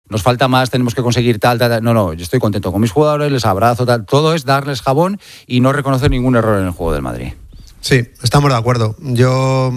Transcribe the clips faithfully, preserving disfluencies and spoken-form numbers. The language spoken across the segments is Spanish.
nos falta más, tenemos que conseguir tal, tal, tal. No, no, yo estoy contento con mis jugadores, les abrazo, tal. Todo es darles jabón y no reconocer ningún error en el juego del Madrid. Sí, estamos de acuerdo. Yo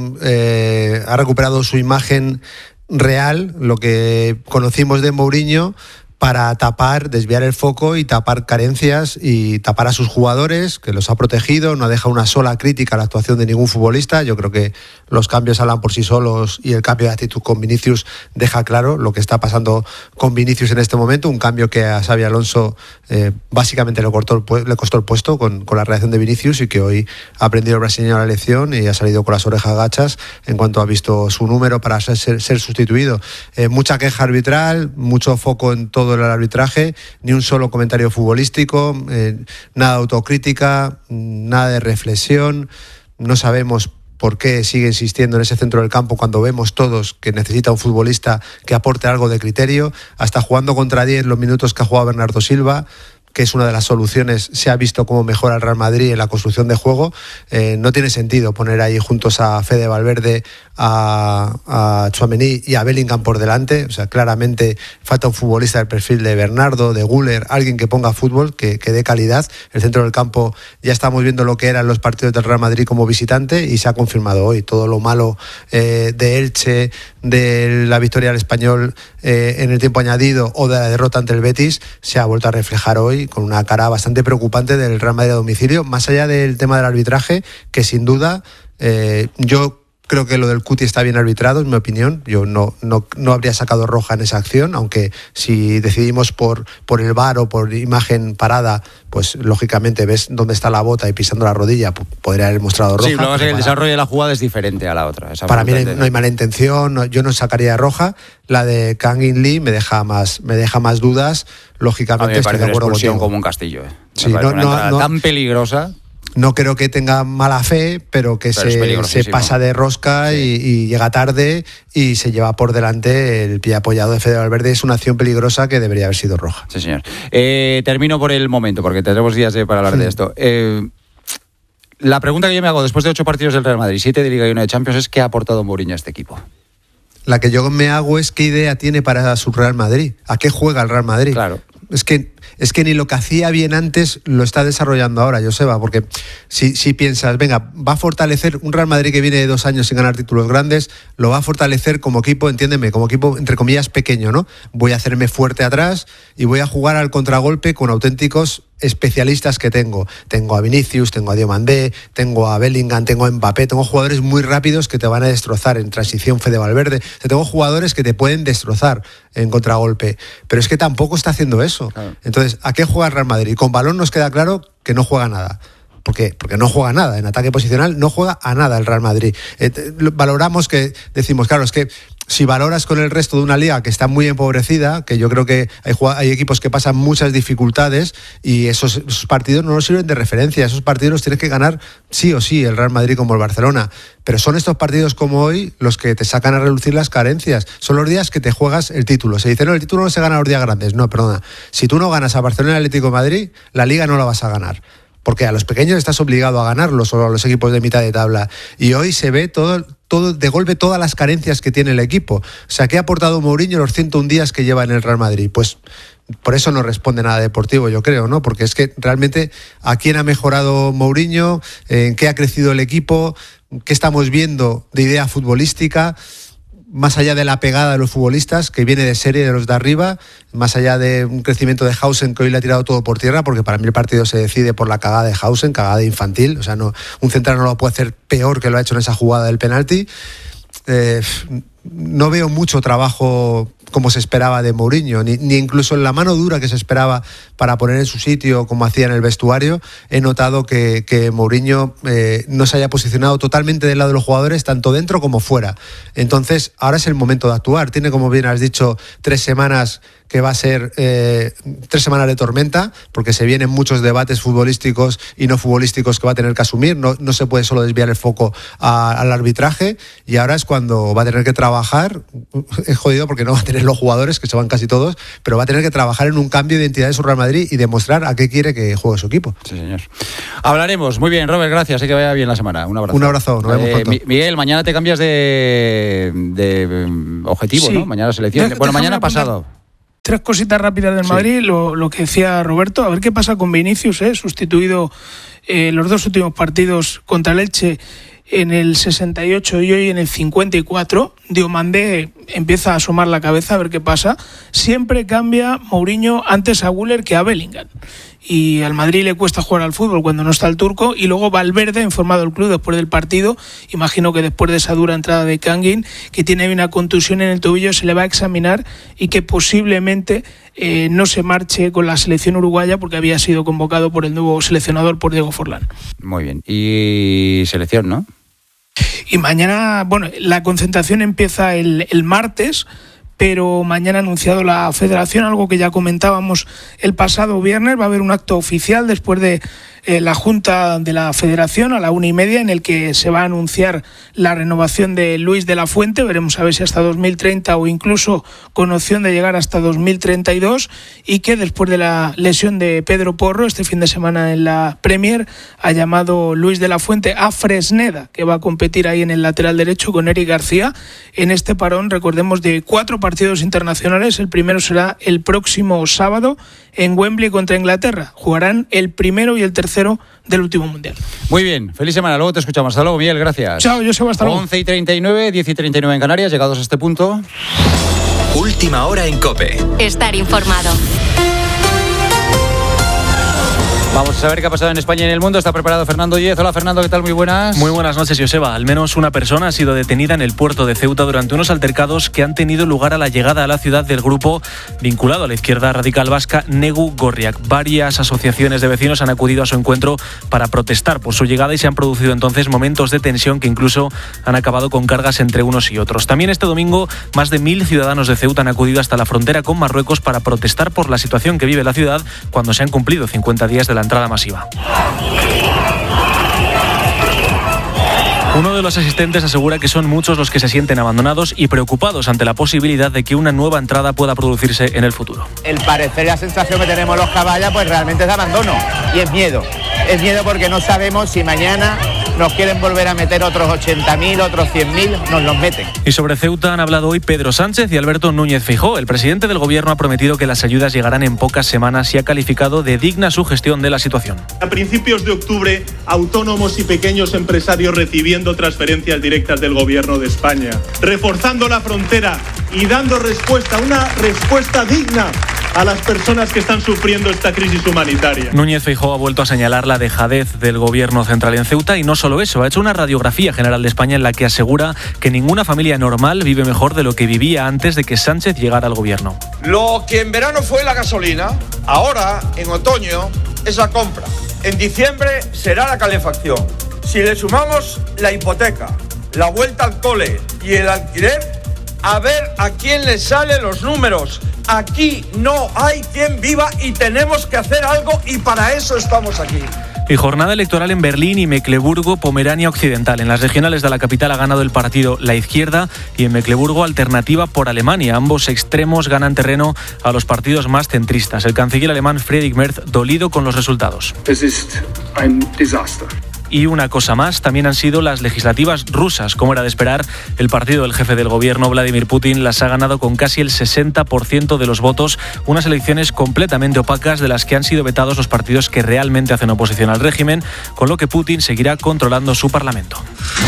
eh, ha recuperado su imagen real, lo que conocimos de Mourinho, para tapar, desviar el foco y tapar carencias y tapar a sus jugadores, que los ha protegido, no ha dejado una sola crítica a la actuación de ningún futbolista. Yo creo que los cambios hablan por sí solos y el cambio de actitud con Vinicius deja claro lo que está pasando con Vinicius en este momento, un cambio que a Xabi Alonso eh, básicamente le, cortó el, le costó el puesto con, con la reacción de Vinicius, y que hoy ha aprendido el brasileño la lección y ha salido con las orejas gachas en cuanto ha visto su número para ser, ser, ser sustituido. Eh, mucha queja arbitral, mucho foco en todo el arbitraje, ni un solo comentario futbolístico, eh, nada de autocrítica, nada de reflexión. No sabemos por qué sigue insistiendo en ese centro del campo cuando vemos todos que necesita un futbolista que aporte algo de criterio. Hasta jugando contra diez los minutos que ha jugado Bernardo Silva, que es una de las soluciones, se ha visto cómo mejora el Real Madrid en la construcción de juego. Eh, no tiene sentido poner ahí juntos a Fede Valverde, a, a Tchouaméni y a Bellingham por delante. O sea, claramente falta un futbolista del perfil de Bernardo, de Güler, alguien que ponga fútbol, que, que dé calidad. El centro del campo, ya estamos viendo lo que eran los partidos del Real Madrid como visitante y se ha confirmado hoy. Todo lo malo eh, de Elche, de la victoria del Español eh, en el tiempo añadido o de la derrota ante el Betis, se ha vuelto a reflejar hoy con una cara bastante preocupante del Real Madrid a domicilio, más allá del tema del arbitraje, que sin duda eh, yo creo que lo del Cuti está bien arbitrado, en mi opinión. Yo no, no, no habría sacado roja en esa acción, aunque si decidimos por, por el V A R o por imagen parada, pues lógicamente ves dónde está la bota y pisando la rodilla, pues, podría haber mostrado roja. Sí, luego el desarrollo de la jugada es diferente a la otra. Para mí no hay mala intención, no, yo no sacaría roja. La de Kang-in Lee me deja más, me deja más dudas. Lógicamente, a mí me parece estoy de acuerdo una expulsión contigo. como un castillo. ¿eh? Sí, me no, una no, no, tan peligrosa. No creo que tenga mala fe, pero que pero se, se pasa de rosca sí. y, y llega tarde y se lleva por delante el pie apoyado de Fede Valverde. Es una acción peligrosa que debería haber sido roja. Sí, señor. Eh, termino por el momento, porque tendremos días de, para hablar sí. de esto. Eh, la pregunta que yo me hago después de ocho partidos del Real Madrid, siete de Liga y uno de Champions, es ¿qué ha aportado Mourinho a este equipo? La que yo me hago es qué idea tiene para su Real Madrid. ¿A qué juega el Real Madrid? Claro. Es que, es que ni lo que hacía bien antes lo está desarrollando ahora, Joseba, porque si, si piensas, venga, va a fortalecer un Real Madrid que viene de dos años sin ganar títulos grandes, lo va a fortalecer como equipo, entiéndeme, como equipo entre comillas pequeño, ¿no? Voy a hacerme fuerte atrás y voy a jugar al contragolpe con auténticos especialistas que tengo. Tengo a Vinicius, tengo a Diomandé, tengo a Bellingham, tengo a Mbappé, tengo jugadores muy rápidos que te van a destrozar en transición. Fede Valverde, tengo jugadores que te pueden destrozar en contragolpe, pero es que tampoco está haciendo eso. Claro. Entonces, ¿a qué juega el Real Madrid? Con balón nos queda claro que no juega nada. ¿Por qué? Porque no juega nada. En ataque posicional no juega a nada el Real Madrid. Eh, valoramos que, decimos, claro, es que si valoras con el resto de una liga que está muy empobrecida, que yo creo que hay, hay equipos que pasan muchas dificultades y esos, esos partidos no nos sirven de referencia, esos partidos los tienes que ganar sí o sí, el Real Madrid como el Barcelona, pero son estos partidos como hoy los que te sacan a relucir las carencias, son los días que te juegas el título. Se dice, no, el título no se gana los días grandes, no, perdona, si tú no ganas a Barcelona y Atlético de Madrid, la liga no la vas a ganar. Porque a los pequeños estás obligado a ganarlos o a los equipos de mitad de tabla. Y hoy se ve todo, todo de golpe todas las carencias que tiene el equipo. O sea, ¿qué ha aportado Mourinho los ciento un días que lleva en el Real Madrid? Pues por eso no responde nada deportivo, yo creo, ¿no? Porque es que realmente ¿a quién ha mejorado Mourinho? ¿En qué ha crecido el equipo? ¿Qué estamos viendo de idea futbolística? Más allá de la pegada de los futbolistas, que viene de serie de los de arriba, más allá de un crecimiento de Hausen, que hoy le ha tirado todo por tierra, porque para mí el partido se decide por la cagada de Hausen, cagada infantil, o sea, no, un central no lo puede hacer peor que lo ha hecho en esa jugada del penalti. Eh, no veo mucho trabajo como se esperaba de Mourinho, ni, ni incluso en la mano dura que se esperaba para poner en su sitio, como hacía en el vestuario. He notado que, que Mourinho eh, no se haya posicionado totalmente del lado de los jugadores, tanto dentro como fuera. Entonces, ahora es el momento de actuar. Tiene, como bien has dicho, tres semanas que va a ser eh, tres semanas de tormenta, porque se vienen muchos debates futbolísticos y no futbolísticos que va a tener que asumir. No, no se puede solo desviar el foco a, al arbitraje, y ahora es cuando va a tener que trabajar. Es jodido porque no va a tener los jugadores, que se van casi todos, pero va a tener que trabajar en un cambio de identidad de su Real Madrid y demostrar a qué quiere que juegue su equipo. Sí, señor. Hablaremos. Muy bien, Robert, gracias. Sé que vaya bien la semana. Un abrazo. Un abrazo, nos vemos eh, pronto. Miguel, mañana te cambias de, de objetivo, sí. ¿no? Mañana selección. De, bueno, mañana pasado. Tres cositas rápidas del Madrid, sí. lo, lo que decía Roberto, a ver qué pasa con Vinicius, ¿eh? sustituido eh, los dos últimos partidos contra el Elche en el sesenta y ocho y hoy en el cincuenta y cuatro. Diomandé empieza a asomar la cabeza a ver qué pasa. Siempre cambia Mourinho antes a Güler que a Bellingham. Y al Madrid le cuesta jugar al fútbol cuando no está el turco. Y luego Valverde ha informado el club después del partido. Imagino que después de esa dura entrada de Kangin, que tiene una contusión en el tobillo, se le va a examinar y que posiblemente eh, no se marche con la selección uruguaya porque había sido convocado por el nuevo seleccionador, por Diego Forlán. Muy bien. Y selección, ¿no? Y mañana, bueno, la concentración empieza el, el martes, pero mañana ha anunciado la federación, algo que ya comentábamos el pasado viernes. Va a haber un acto oficial después de eh, la junta de la federación a la una y media, en el que se va a anunciar la renovación de Luis de la Fuente. Veremos a ver si hasta dos mil treinta o incluso con opción de llegar hasta dos mil treinta y dos, y que después de la lesión de Pedro Porro este fin de semana en la Premier, ha llamado Luis de la Fuente a Fresneda, que va a competir ahí en el lateral derecho con Eric García en este parón, recordemos, de cuatro partidos internacionales. El primero será el próximo sábado en Wembley contra Inglaterra. Jugarán el primero y el tercero del último mundial. Muy bien, feliz semana, luego te escuchamos. Hasta luego, Miguel, gracias. Chao, Joseba, hasta luego. once y treinta y nueve, diez y treinta y nueve en Canarias, llegados a este punto. Última hora en COPE. Estar informado. Vamos a saber qué ha pasado en España y en el mundo. Está preparado Fernando Díez. Hola, Fernando, ¿qué tal? Muy buenas. Muy buenas noches, Joseba. Al menos una persona ha sido detenida en el puerto de Ceuta durante unos altercados que han tenido lugar a la llegada a la ciudad del grupo vinculado a la izquierda radical vasca Negu Gorriak. Varias asociaciones de vecinos han acudido a su encuentro para protestar por su llegada y se han producido entonces momentos de tensión que incluso han acabado con cargas entre unos y otros. También este domingo más de mil ciudadanos de Ceuta han acudido hasta la frontera con Marruecos para protestar por la situación que vive la ciudad cuando se han cumplido cincuenta días de la entrada masiva. Uno de los asistentes asegura que son muchos los que se sienten abandonados y preocupados ante la posibilidad de que una nueva entrada pueda producirse en el futuro. El parecer, la sensación que tenemos los caballas, pues realmente es de abandono y es miedo. Es miedo porque no sabemos si mañana nos quieren volver a meter otros ochenta mil, otros cien mil, nos los meten. Y sobre Ceuta han hablado hoy Pedro Sánchez y Alberto Núñez Feijóo. El presidente del gobierno ha prometido que las ayudas llegarán en pocas semanas y ha calificado de digna su gestión de la situación. A principios de octubre, autónomos y pequeños empresarios recibiendo transferencias directas del gobierno de España, reforzando la frontera y dando respuesta, una respuesta digna a las personas que están sufriendo esta crisis humanitaria. Núñez Feijóo ha vuelto a señalar la dejadez del gobierno central en Ceuta y no solo eso, ha hecho una radiografía general de España en la que asegura que ninguna familia normal vive mejor de lo que vivía antes de que Sánchez llegara al gobierno. Lo que en verano fue la gasolina, ahora en otoño es la compra. En diciembre será la calefacción. Si le sumamos la hipoteca, la vuelta al cole y el alquiler, a ver a quién le salen los números. Aquí no hay quien viva y tenemos que hacer algo y para eso estamos aquí. Y jornada electoral en Berlín y Mecklemburgo, Pomerania Occidental. En las regionales de la capital ha ganado el partido La Izquierda y en Mecklemburgo Alternativa por Alemania. Ambos extremos ganan terreno a los partidos más centristas. El canciller alemán Friedrich Merz dolido con los resultados. Es ist ein Desaster. Y una cosa más, también han sido las legislativas rusas. Como era de esperar, el partido del jefe del gobierno, Vladimir Putin, las ha ganado con casi el sesenta por ciento de los votos. Unas elecciones completamente opacas de las que han sido vetados los partidos que realmente hacen oposición al régimen, con lo que Putin seguirá controlando su parlamento.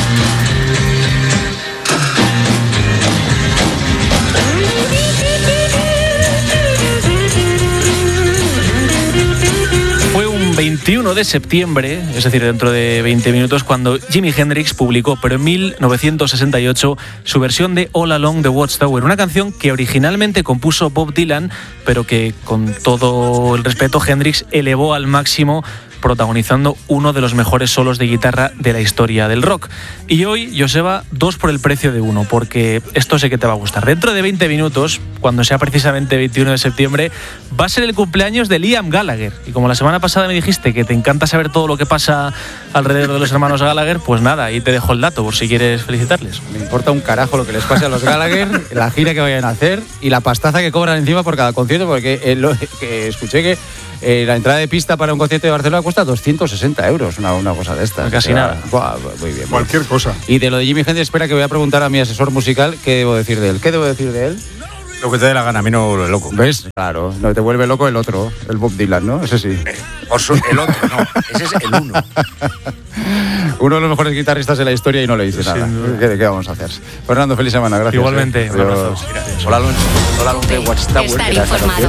veintiuno de septiembre, es decir, dentro de veinte minutos, cuando Jimi Hendrix publicó, pero en mil novecientos sesenta y ocho, su versión de All Along the Watchtower, una canción que originalmente compuso Bob Dylan, pero que, con todo el respeto, Hendrix elevó al máximo, protagonizando uno de los mejores solos de guitarra de la historia del rock. Y hoy, Joseba, dos por el precio de uno, porque esto sé que te va a gustar. Dentro de veinte minutos, cuando sea precisamente veintiuno de septiembre, va a ser el cumpleaños de Liam Gallagher. Y como la semana pasada me dijiste que te encanta saber todo lo que pasa alrededor de los hermanos Gallagher, pues nada, ahí te dejo el dato por si quieres felicitarles. Me importa un carajo lo que les pase a los Gallagher, la gira que vayan a hacer y la pastaza que cobran encima por cada concierto, porque eh, lo, que escuché que Eh, la entrada de pista para un concierto de Barcelona cuesta doscientos sesenta euros, una, una cosa de estas. Casi o sea, nada. Buah, muy bien. Cualquier cosa. Y de lo de Jimi Hendrix, espera que voy a preguntar a mi asesor musical qué debo decir de él. ¿Qué debo decir de él? Lo que te dé la gana, a mí no me vuelve loco. ¿Ves? Claro, no te vuelve loco el otro, el Bob Dylan, ¿no? Ese sí. Por su, el otro, no. Ese es el uno. Uno de los mejores guitarristas de la historia y no le dice sí, nada. No. ¿Qué, ¿Qué vamos a hacer? Fernando, feliz semana, gracias. Igualmente, eh. un abrazo. Gracias. Hola, Alonso. Hola, Alonso de Watchtower. Estar informado.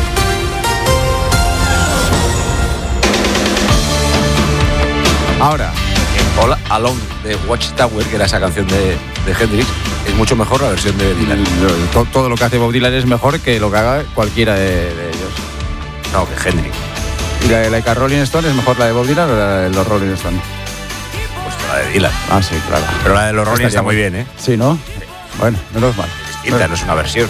Ahora. Hola, Alone de Watchtower, que era esa canción de, de Hendrix, es mucho mejor la versión de Dylan. Todo, todo lo que hace Bob Dylan es mejor que lo que haga cualquiera de, de ellos. No, que Hendrix. ¿Y la de la Rolling Stone es mejor la de Bob Dylan o la de los Rolling Stone? Pues la de Dylan. Ah, sí, claro. Pero la de los Rolling está muy bien, ¿eh? Sí, ¿no? Bueno, menos mal. Es distinta, bueno. No es una versión.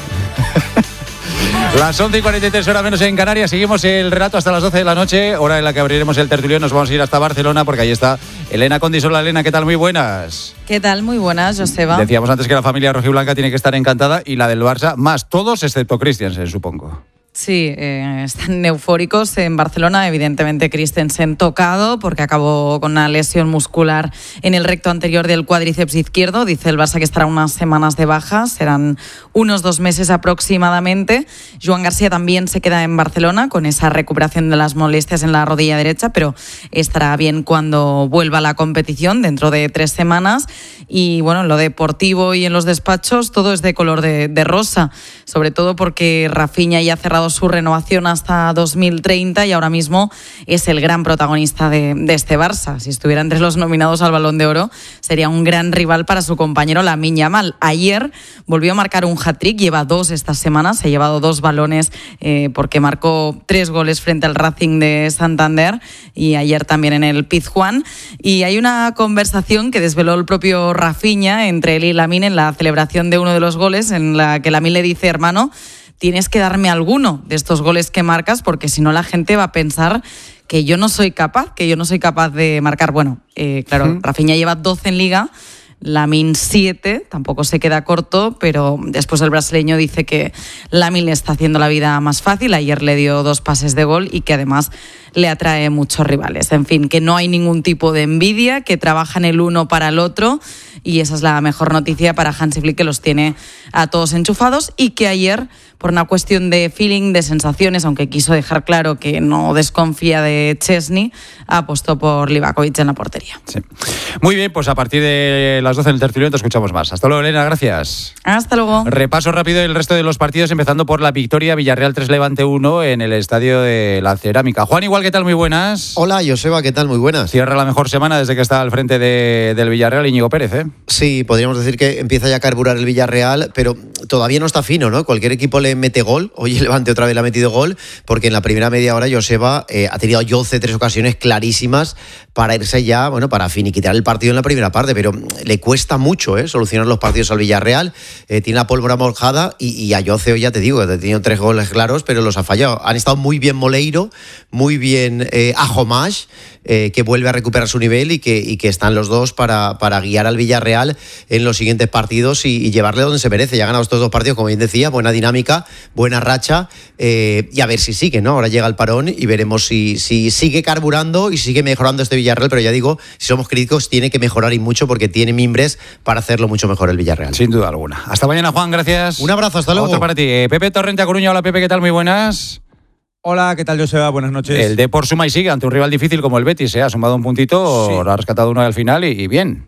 Las once y cuarenta y tres horas menos en Canarias. Seguimos el relato hasta las doce de la noche, hora en la que abriremos el tertulión. Nos vamos a ir hasta Barcelona porque ahí está Elena Condisola. Elena, ¿qué tal? Muy buenas. ¿Qué tal? Muy buenas, Joseba. Decíamos antes que la familia rojiblanca tiene que estar encantada y la del Barça más, todos excepto Christensen, supongo. Sí, eh, están eufóricos en Barcelona. Evidentemente Christensen tocado porque acabó con una lesión muscular en el recto anterior del cuádriceps izquierdo. Dice el Barça que estará unas semanas de baja, serán unos dos meses aproximadamente. Joan García también se queda en Barcelona con esa recuperación de las molestias en la rodilla derecha, pero estará bien cuando vuelva a la competición dentro de tres semanas. Y bueno, en lo deportivo y en los despachos todo es de color de, de rosa, sobre todo porque Rafinha ya ha cerrado su renovación hasta dos mil treinta y ahora mismo es el gran protagonista de, de este Barça. Si estuviera entre los nominados al Balón de Oro, sería un gran rival para su compañero Lamine Yamal. Ayer volvió a marcar un hat-trick, lleva dos estas semanas, ha llevado dos balones eh, porque marcó tres goles frente al Racing de Santander y ayer también en el Pizjuán. Y hay una conversación que desveló el propio Rafinha entre él y Lamine en la celebración de uno de los goles, en la que Lamine le dice: hermano, tienes que darme alguno de estos goles que marcas porque si no la gente va a pensar que yo no soy capaz, que yo no soy capaz de marcar. Bueno, eh, claro, uh-huh. Rafinha lleva doce en Liga, Lamine siete, tampoco se queda corto, pero después el brasileño dice que Lamine le está haciendo la vida más fácil. Ayer le dio dos pases de gol y que además le atrae muchos rivales. En fin, que no hay ningún tipo de envidia, que trabajan el uno para el otro y esa es la mejor noticia para Hansi Flick, que los tiene a todos enchufados y que ayer, por una cuestión de feeling, de sensaciones, aunque quiso dejar claro que no desconfía de Chesney, apostó por Livakovic en la portería. Sí. Muy bien, pues a partir de las doce en el tertulión te escuchamos más. Hasta luego, Elena, gracias. Hasta luego. Repaso rápido del resto de los partidos, empezando por la victoria Villarreal tres Levante uno en el estadio de la Cerámica. Juan, igual, ¿qué tal? Muy buenas. Hola, Joseba, ¿qué tal? Muy buenas. Cierra la mejor semana desde que está al frente de, del Villarreal Íñigo Pérez, ¿eh? Sí, podríamos decir que empieza ya a carburar el Villarreal, pero todavía no está fino, ¿no? Cualquier equipo le mete gol. Hoy el Levante otra vez le ha metido gol, porque en la primera media hora Joseba eh, ha tenido a Jose tres ocasiones clarísimas para irse ya, bueno, para finiquitar el partido en la primera parte, pero le cuesta mucho ¿eh? solucionar los partidos al Villarreal. Eh, tiene la pólvora mojada y, y a Jose hoy ya te digo, ha tenido tres goles claros, pero los ha fallado. Han estado muy bien Moleiro, muy bien eh, Ajomash, eh, que vuelve a recuperar su nivel y que, y que están los dos para, para guiar al Villarreal en los siguientes partidos y, y llevarle donde se merece. Ya ha ganado estos dos partidos, como bien decía, buena dinámica, buena racha, eh, y a ver si sigue, ¿no? Ahora llega el parón y veremos si, si sigue carburando y sigue mejorando este Villarreal, pero ya digo, si somos críticos, tiene que mejorar y mucho porque tiene mimbres para hacerlo mucho mejor el Villarreal. Sin duda alguna. Hasta mañana, Juan, gracias. Un abrazo, hasta luego. Otro para ti. Eh, Pepe Torrente a Coruña. Hola, Pepe, ¿qué tal? Muy buenas. Hola, ¿qué tal, Joseba? Buenas noches. El Depor suma y sigue ante un rival difícil como el Betis, ¿eh? Ha sumado un puntito, sí. Lo ha rescatado uno al final y, y bien.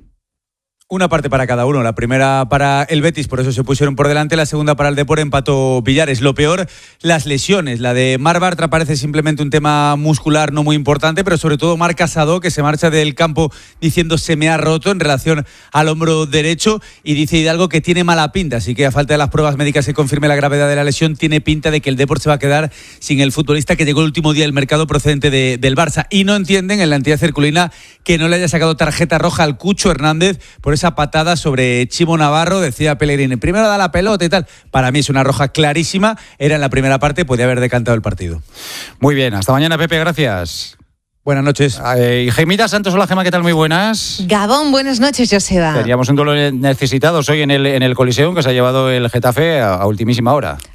Una parte para cada uno. La primera para el Betis, por eso se pusieron por delante. La segunda para el Depor, empató Villares. Lo peor, las lesiones. La de Marc Bartra parece simplemente un tema muscular no muy importante, pero sobre todo Marc Casado, que se marcha del campo diciendo se me ha roto en relación al hombro derecho, y dice Hidalgo que tiene mala pinta. Así que a falta de las pruebas médicas que confirme la gravedad de la lesión, tiene pinta de que el Depor se va a quedar sin el futbolista que llegó el último día del mercado procedente de, del Barça. Y no entienden en la entidad herculina que no le haya sacado tarjeta roja al Cucho Hernández por esa patada sobre Chimo Navarro. Decía Pellegrini, primero da la pelota y tal. Para mí es una roja clarísima, era en la primera parte, podía haber decantado el partido. Muy bien, hasta mañana, Pepe, gracias. Buenas noches. Eh, Gemita Santos, hola Gema, ¿qué tal? Muy buenas. Gabón, buenas noches, Joseba. Teníamos un duelo necesitados hoy en el, en el Coliseo, que se ha llevado el Getafe a, a ultimísima hora.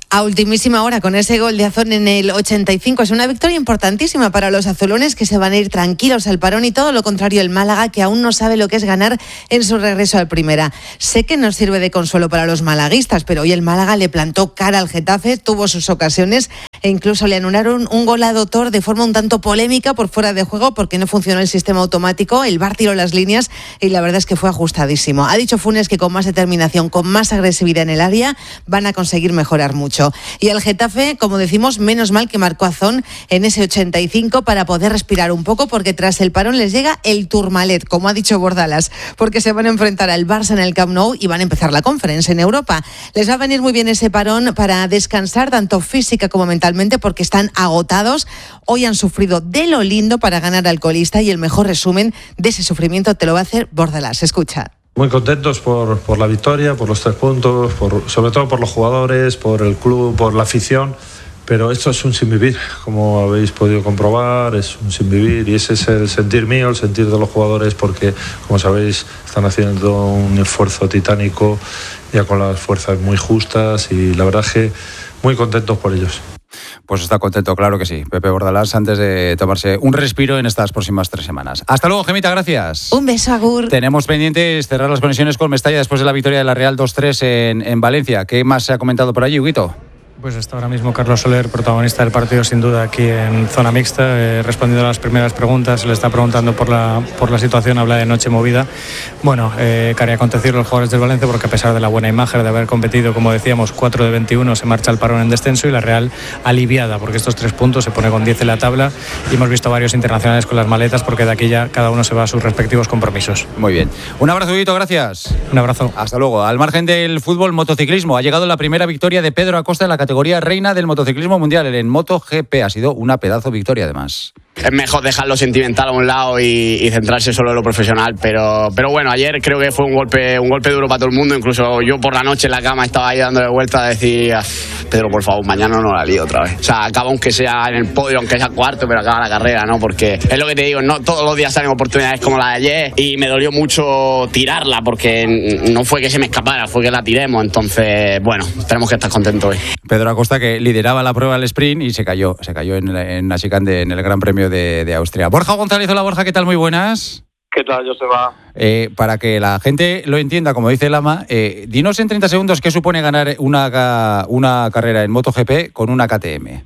a ultimísima hora con ese gol de Azón en el ochenta y cinco. Es una victoria importantísima para los azulones, que se van a ir tranquilos al parón, y todo lo contrario el Málaga, que aún no sabe lo que es ganar en su regreso al Primera. Sé que no sirve de consuelo para los malaguistas, pero hoy el Málaga le plantó cara al Getafe, tuvo sus ocasiones e incluso le anularon un gol a Dotor de forma un tanto polémica por fuera de juego, porque no funcionó el sistema automático. El V A R tiró las líneas y la verdad es que fue ajustadísimo. Ha dicho Funes que con más determinación, con más agresividad en el área, van a conseguir mejorar mucho. Y el Getafe, como decimos, menos mal que marcó Azón en ese ochenta y cinco para poder respirar un poco, porque tras el parón les llega el Tourmalet, como ha dicho Bordalas, porque se van a enfrentar al Barça en el Camp Nou y van a empezar la Conference en Europa. Les va a venir muy bien ese parón para descansar tanto física como mentalmente, porque están agotados. Hoy han sufrido de lo lindo para ganar al colista, y el mejor resumen de ese sufrimiento te lo va a hacer Bordalas. Escucha. Muy contentos por, por la victoria, por los tres puntos, por, sobre todo por los jugadores, por el club, por la afición. Pero esto es un sinvivir, como habéis podido comprobar, es un sinvivir, y ese es el sentir mío, el sentir de los jugadores, porque, como sabéis, están haciendo un esfuerzo titánico, ya con las fuerzas muy justas, y la verdad es que muy contentos por ellos. Pues está contento, claro que sí, Pepe Bordalás, antes de tomarse un respiro en estas próximas tres semanas. Hasta luego, Gemita, gracias. Un beso, agur. Tenemos pendientes cerrar las conexiones con Mestalla después de la victoria de la Real dos tres en, en Valencia. ¿Qué más se ha comentado por allí, Huguito? Pues está ahora mismo Carlos Soler, protagonista del partido sin duda aquí en zona mixta, eh, respondiendo a las primeras preguntas. Se le está preguntando por la, por la situación, habla de noche movida. Bueno, eh, que haría acontecer los jugadores del Valencia, porque a pesar de la buena imagen de haber competido, como decíamos, cuatro de veintiuno, se marcha al parón en descenso, y la Real aliviada, porque estos tres puntos se pone con diez en la tabla, y hemos visto varios internacionales con las maletas, porque de aquí ya cada uno se va a sus respectivos compromisos. Muy bien. Un abrazo, Huguito, gracias. Un abrazo. Hasta luego. Al margen del fútbol, motociclismo. Ha llegado la primera victoria de Pedro Acosta en la categoría reina del motociclismo mundial, en MotoGP. Ha sido una pedazo victoria, además. Es mejor dejar lo sentimental a un lado y, y centrarse solo en lo profesional, pero, pero bueno, ayer creo que fue un golpe, un golpe duro para todo el mundo. Incluso yo por la noche en la cama estaba ahí dándole vuelta a decir: Pedro, por favor, mañana no la lío otra vez. O sea, acaba aunque sea en el podio, aunque sea cuarto, pero acaba la carrera, ¿no? Porque es lo que te digo, no todos los días salen oportunidades como la de ayer, y me dolió mucho tirarla, porque no fue que se me escapara, fue que la tiremos. Entonces, bueno, tenemos que estar contentos hoy. Pedro Acosta, que lideraba la prueba del sprint y se cayó, se cayó en, en la chicane en el Gran Premio de, de Austria. Borja González, hola Borja, ¿qué tal? Muy buenas. ¿Qué tal, Joseba? Eh, para que la gente lo entienda, como dice Lama, eh, dinos en treinta segundos qué supone ganar una, una carrera en MotoGP con una K T M.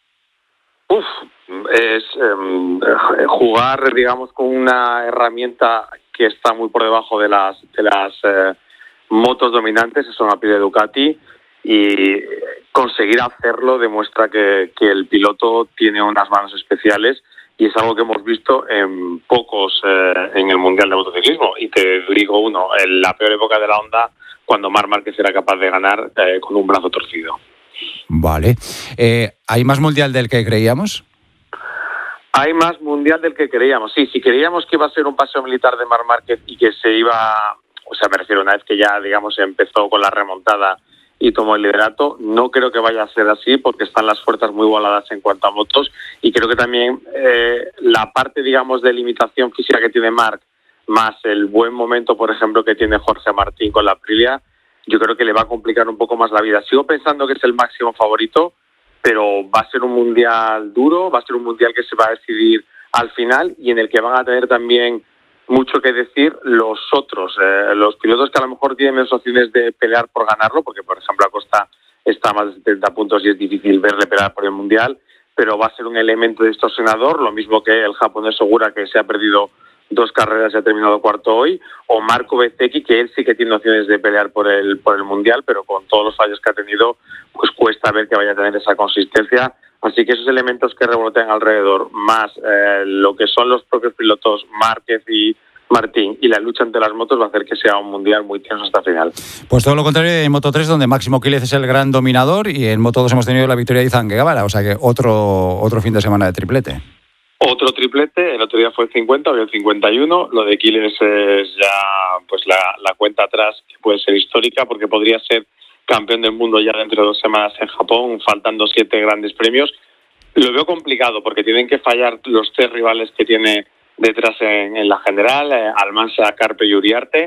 Uf, es eh, jugar, digamos, con una herramienta que está muy por debajo de las, de las eh, motos dominantes, es una Aprilia Ducati, y conseguir hacerlo demuestra que, que el piloto tiene unas manos especiales, y es algo que hemos visto en pocos eh, en el Mundial de Motociclismo. Y te digo uno, en la peor época de la Honda, cuando Marc Márquez era capaz de ganar eh, con un brazo torcido. Vale. Eh, ¿Hay más Mundial del que creíamos? Hay más Mundial del que creíamos, sí. Si creíamos que iba a ser un paseo militar de Marc Márquez y que se iba, o sea, me refiero, una vez que ya, digamos, empezó con la remontada y tomó el liderato, no creo que vaya a ser así, porque están las fuerzas muy igualadas en cuanto a motos, y creo que también eh, la parte, digamos, de limitación física que tiene Marc, más el buen momento, por ejemplo, que tiene Jorge Martín con la Aprilia, yo creo que le va a complicar un poco más la vida. Sigo pensando que es el máximo favorito, pero va a ser un mundial duro, va a ser un mundial que se va a decidir al final, y en el que van a tener también mucho que decir los otros, eh, los pilotos que a lo mejor tienen menos opciones de pelear por ganarlo, porque por ejemplo Acosta está a más de setenta puntos y es difícil verle pelear por el mundial, pero va a ser un elemento distorsionador, lo mismo que el japonés Segura, que se ha perdido dos carreras y ha terminado cuarto hoy, o Marco Bezzecchi, que él sí que tiene opciones de pelear por el por el mundial, pero con todos los fallos que ha tenido, pues cuesta ver que vaya a tener esa consistencia. Así que esos elementos que revolotean alrededor, más eh, lo que son los propios pilotos Márquez y Martín y la lucha entre las motos, va a hacer que sea un mundial muy tenso hasta el final. Pues todo lo contrario en Moto tres, donde Máximo Quílez es el gran dominador, y en Moto dos hemos tenido la victoria de Izan Guevara, o sea que otro, otro fin de semana de triplete. Otro triplete, el otro día fue el cincuenta, hoy el cincuenta y uno, lo de Quílez es ya pues la, la cuenta atrás, que puede ser histórica, porque podría ser campeón del mundo ya dentro de dos semanas en Japón, faltando siete grandes premios. Lo veo complicado, porque tienen que fallar los tres rivales que tiene detrás en, en la general, eh, Almansa, Carpe y Uriarte,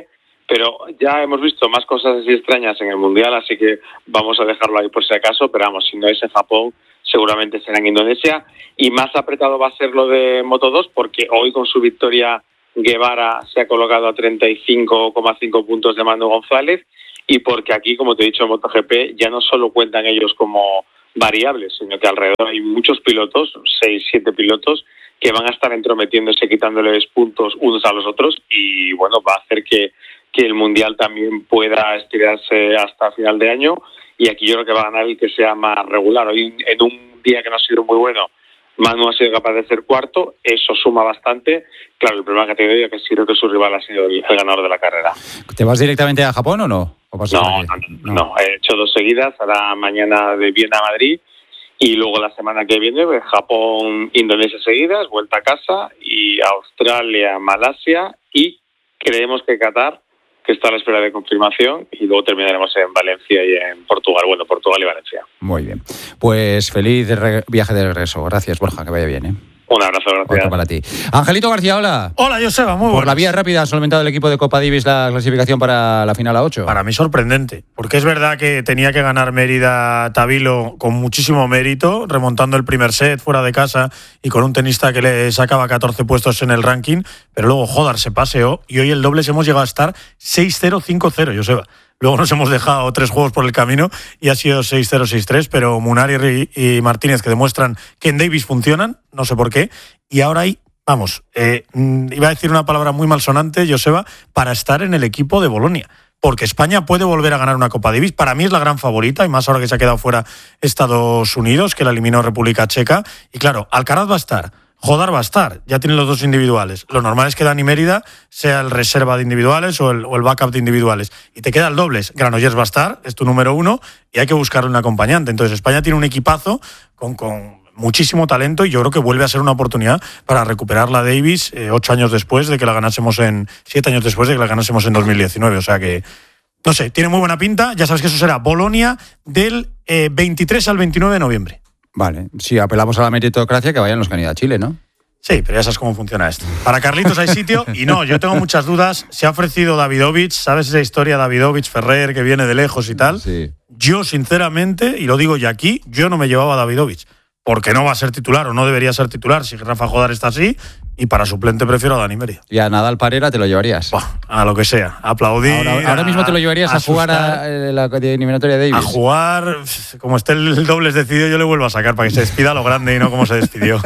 Pero ya hemos visto más cosas así extrañas en el Mundial, así que vamos a dejarlo ahí por si acaso, pero vamos, si no es en Japón, seguramente será en Indonesia. Y más apretado va a ser lo de Moto dos, porque hoy con su victoria Guevara se ha colocado a treinta y cinco coma cinco puntos de Manu González, y porque aquí, como te he dicho, en MotoGP ya no solo cuentan ellos como variables, sino que alrededor hay muchos pilotos, seis, siete pilotos, que van a estar entrometiéndose, quitándoles puntos unos a los otros, y bueno, va a hacer que, que el Mundial también pueda estirarse hasta final de año, y aquí yo creo que va a ganar el que sea más regular. Hoy, en un día que no ha sido muy bueno, Manu ha sido capaz de ser cuarto, eso suma bastante. Claro, el problema que ha tenido es que sí creo que su rival ha sido el, el ganador de la carrera. ¿Te vas directamente a Japón o no? ¿O no, no, no, no, he hecho dos seguidas, ahora mañana de Viena a Madrid, y luego la semana que viene pues, Japón, Indonesia seguidas, vuelta a casa, y Australia, Malasia, y creemos que Qatar, que está a la espera de confirmación, y luego terminaremos en Valencia y en Portugal. Bueno, Portugal y Valencia. Muy bien. Pues feliz re- viaje de regreso. Gracias, Borja, que vaya bien, ¿eh? Un abrazo, gracias. Otro para ti. Angelito García, hola. Hola, Joseba, muy buenas. Por la vía rápida ha solventado el equipo de Copa Davis la clasificación para la final a ocho. Para mí sorprendente, porque es verdad que tenía que ganar Mérida Tabilo con muchísimo mérito, remontando el primer set fuera de casa y con un tenista que le sacaba catorce puestos en el ranking, pero luego Jodar se paseó y hoy el dobles hemos llegado a estar seis cero cinco cero, Joseba. Luego nos hemos dejado tres juegos por el camino y ha sido seis cero seis tres, pero Munari y Martínez que demuestran que en Davis funcionan, no sé por qué, y ahora hay, vamos, eh, iba a decir una palabra muy malsonante, Joseba, para estar en el equipo de Bolonia. Porque España puede volver a ganar una Copa Davis. Para mí es la gran favorita, y más ahora que se ha quedado fuera Estados Unidos, que la eliminó República Checa. Y claro, Alcaraz va a estar, Jodar va a estar, ya tienen los dos individuales. Lo normal es que Dani Mérida sea el reserva de individuales o el, o el backup de individuales. Y te queda el dobles. Granollers va a estar, es tu número uno, y hay que buscarle un acompañante. Entonces España tiene un equipazo con, con muchísimo talento, y yo creo que vuelve a ser una oportunidad para recuperar la Davis eh, ocho años después de que la ganásemos en... siete años después de que la ganásemos en dos mil diecinueve. O sea que, no sé, tiene muy buena pinta. Ya sabes que eso será Bolonia del eh, veintitrés al veintinueve de noviembre. Vale, si apelamos a la meritocracia, que vayan los que han ido a Chile, ¿no? Sí, pero ya sabes cómo funciona esto. Para Carlitos hay sitio, y no, yo tengo muchas dudas. Se ha ofrecido Davidovich, ¿sabes esa historia Davidovich, Ferrer, que viene de lejos y tal? Sí. Yo, sinceramente, y lo digo ya aquí, yo no me llevaba a Davidovich, porque no va a ser titular o no debería ser titular si Rafa Jodar está así, y para suplente prefiero a Dani Mérida. Y a Nadal Parera te lo llevarías. Bah, a lo que sea, aplaudir. Ahora, ahora mismo te lo llevarías a, a jugar a, a la eliminatoria de Davis. A jugar, como esté el dobles decidido, yo le vuelvo a sacar para que se despida a lo grande y no como se despidió.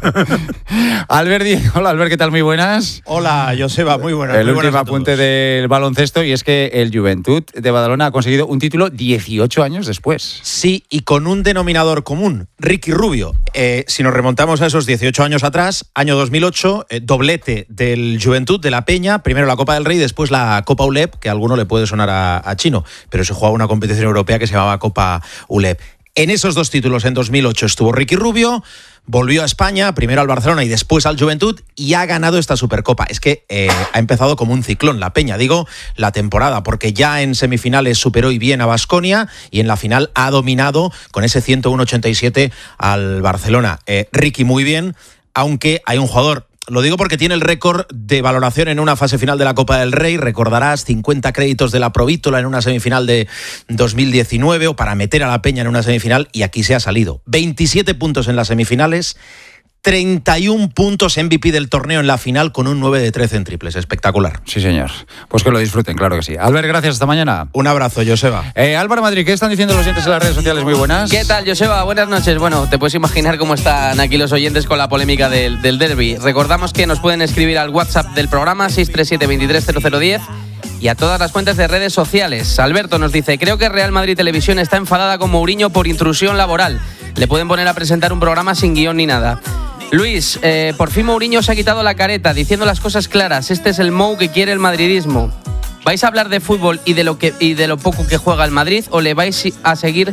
Albert Díez, hola Albert, ¿qué tal? Muy buenas. Hola, Joseba, muy buenas. El muy último buenas apunte del baloncesto, y es que el Juventud de Badalona ha conseguido un título dieciocho años después. Sí, y con un denominador común, Ricky Rubio. Eh, si nos remontamos a esos dieciocho años atrás, año dos mil ocho, eh, doblete del Juventud de la Peña, primero la Copa del Rey, después la Copa U L E P, que a alguno le puede sonar a, a chino, pero se jugaba una competición europea que se llamaba Copa U L E P. En esos dos títulos, en dos mil ocho, estuvo Ricky Rubio, volvió a España, primero al Barcelona y después al Juventud, y ha ganado esta Supercopa. Es que eh, ha empezado como un ciclón la Peña, digo, la temporada, porque ya en semifinales superó y bien a Baskonia, y en la final ha dominado con ese ciento uno ochenta y siete al Barcelona. Eh, Ricky muy bien, aunque hay un jugador... Lo digo porque tiene el récord de valoración en una fase final de la Copa del Rey. Recordarás, cincuenta créditos de la Provítola en una semifinal de dos mil diecinueve, o para meter a la Peña en una semifinal, y aquí se ha salido. veintisiete puntos en las semifinales, treinta y uno puntos M V P del torneo en la final, con un nueve de trece en triples. Espectacular. Sí, señor. Pues que lo disfruten, claro que sí. Albert, gracias. Hasta mañana. Un abrazo, Joseba. Eh, Álvaro Madrid, ¿qué están diciendo los oyentes en las redes sociales? Muy buenas. ¿Qué tal, Joseba? Buenas noches. Bueno, te puedes imaginar cómo están aquí los oyentes con la polémica del, del derbi. Recordamos que nos pueden escribir al WhatsApp del programa seis tres siete, veintitrés cero cero diez y a todas las cuentas de redes sociales. Alberto nos dice: creo que Real Madrid Televisión está enfadada con Mourinho por intrusión laboral. Le pueden poner a presentar un programa sin guión ni nada. Luis, eh, por fin Mourinho se ha quitado la careta, diciendo las cosas claras. Este es el Mou que quiere el madridismo. ¿Vais a hablar de fútbol y de lo que y de lo poco que juega el Madrid, o le vais a seguir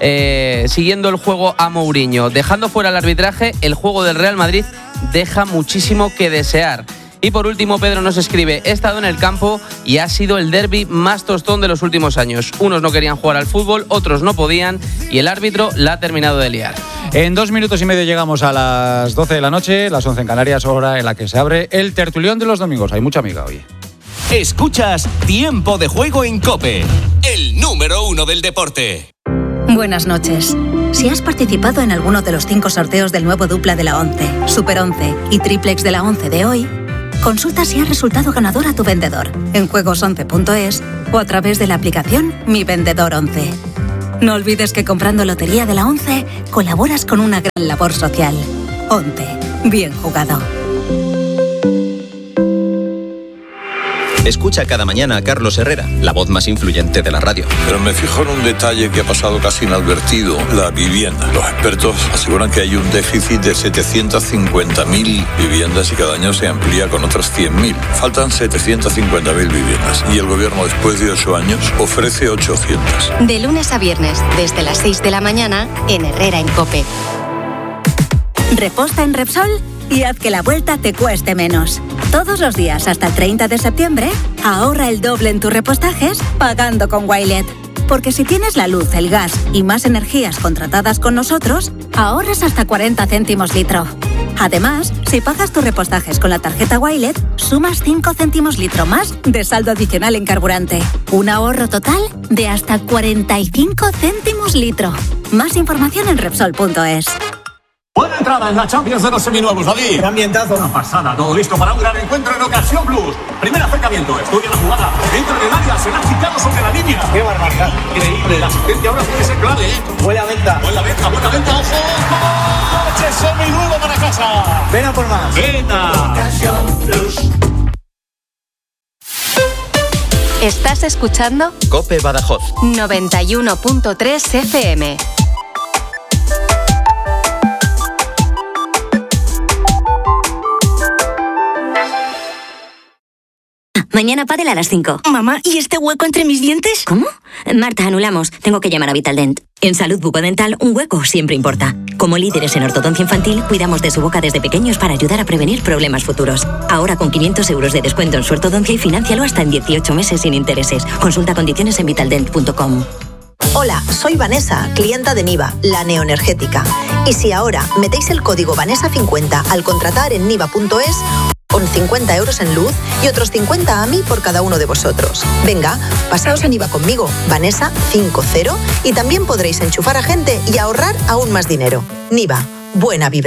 eh, siguiendo el juego a Mourinho? Dejando fuera el arbitraje, el juego del Real Madrid deja muchísimo que desear. Y por último, Pedro nos escribe: he estado en el campo y ha sido el derbi más tostón de los últimos años. Unos no querían jugar al fútbol, otros no podían, y el árbitro la ha terminado de liar. En dos minutos y medio llegamos a las doce de la noche, las once en Canarias, hora en la que se abre el tertulión de los domingos. Hay mucha amiga hoy. Escuchas Tiempo de Juego en COPE, el número uno del deporte. Buenas noches. Si has participado en alguno de los cinco sorteos del nuevo dupla de la once, Super once y Triplex de la once de hoy, consulta si has resultado ganador a tu vendedor en juegos once punto es o a través de la aplicación Mi Vendedor once. No olvides que comprando Lotería de la once colaboras con una gran labor social. once. Bien jugado. Escucha cada mañana a Carlos Herrera, la voz más influyente de la radio. Pero me fijo en un detalle que ha pasado casi inadvertido, la vivienda. Los expertos aseguran que hay un déficit de setecientas cincuenta mil viviendas y cada año se amplía con otras cien mil. Faltan setecientas cincuenta mil viviendas y el gobierno, después de ocho años, ofrece ochocientas. De lunes a viernes, desde las seis de la mañana, en Herrera en COPE. Reposta en Repsol y haz que la vuelta te cueste menos. Todos los días hasta el treinta de septiembre, ahorra el doble en tus repostajes pagando con Wilet. Porque si tienes la luz, el gas y más energías contratadas con nosotros, ahorras hasta cuarenta céntimos litro. Además, si pagas tus repostajes con la tarjeta Wilet, sumas cinco céntimos litro más de saldo adicional en carburante. Un ahorro total de hasta cuarenta y cinco céntimos litro. Más información en Repsol punto es. Buena entrada en la Champions de los seminuevos, David. Qué ambientazo. Una pasada, todo listo para un gran encuentro en Ocasión Plus. Primer acercamiento, estudia la jugada. Entra en el área, se la ha quitado sobre la línea. Qué barbaridad. Increíble, la asistencia ahora tiene que ser clave, ¿eh? Buena venta. Buena venta, buena venta, ojo. Coche seminuevo para casa. Ven a por más. Venta. Ocasión Plus. Estás escuchando COPE Badajoz noventa y uno punto tres F M. Mañana pádel a las cinco. Mamá, ¿y este hueco entre mis dientes? ¿Cómo? Marta, anulamos. Tengo que llamar a Vitaldent. En salud bucodental, un hueco siempre importa. Como líderes en ortodoncia infantil, cuidamos de su boca desde pequeños para ayudar a prevenir problemas futuros. Ahora con quinientos euros de descuento en su ortodoncia y financialo hasta en dieciocho meses sin intereses. Consulta condiciones en vitaldent punto com. Hola, soy Vanessa, clienta de Niva, la neoenergética. Y si ahora metéis el código Vanessa cincuenta al contratar en niva punto es, con cincuenta euros en luz y otros cincuenta a mí por cada uno de vosotros. Venga, pasaos a Niva conmigo, Vanessa cincuenta, y también podréis enchufar a gente y ahorrar aún más dinero. Niva, buena vibra.